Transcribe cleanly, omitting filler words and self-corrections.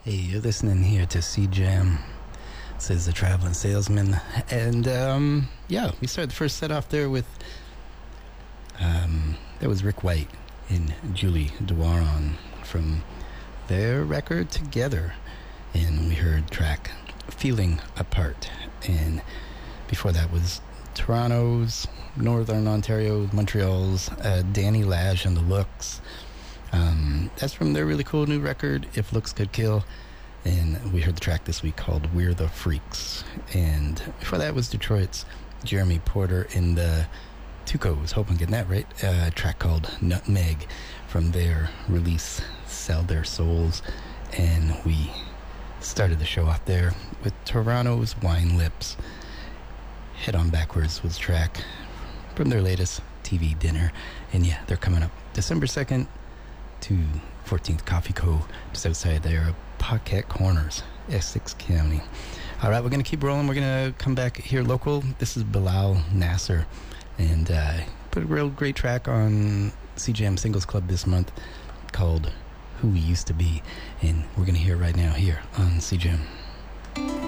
Hey, you're listening here to C-Jam, says the traveling salesman. And, we started the first set off there with, that was Rick White and Julie Duaron from their record Together. And we heard track Feeling Apart. And before that was Toronto's, Northern Ontario, Montreal's, Danny Lash and the Looks. That's from their really cool new record, If Looks Could Kill. And we heard the track this week called We're the Freaks. And before that was Detroit's Jeremy Porter in the Tucos, hope I'm getting that right, a track called Nutmeg from their release Sell Their Souls. And we started the show off there with Toronto's Wine Lips. Head On Backwards was a track from their latest TV dinner. And yeah, they're coming up December 2nd to 14th Coffee Co. just outside there of Paquette Corners, Essex County. All right, we're going to keep rolling. We're going to come back here local. This is Bilal Nasser, and put a real great track on CJM Singles Club this month called Who We Used to Be, and we're going to hear right now here on CJM.